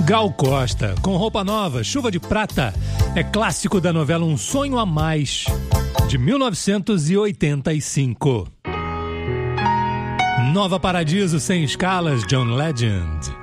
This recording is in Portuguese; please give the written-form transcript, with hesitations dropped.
Gal Costa, com roupa nova, Chuva de Prata, é clássico da novela Um Sonho a Mais, de 1985. Nova Paradiso sem escalas, John Legend.